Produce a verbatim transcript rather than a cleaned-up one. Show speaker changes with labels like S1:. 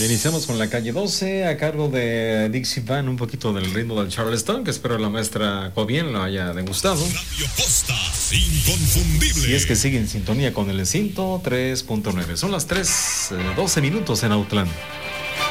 S1: Iniciamos con la calle doce a cargo de Dixie Van, un poquito del ritmo del Charleston, que espero la maestra Cobien lo haya degustado.
S2: Radio Postas, inconfundible.
S1: Y es que sigue en sintonía con el ciento tres punto nueve. Son las tres, doce minutos en Autlán.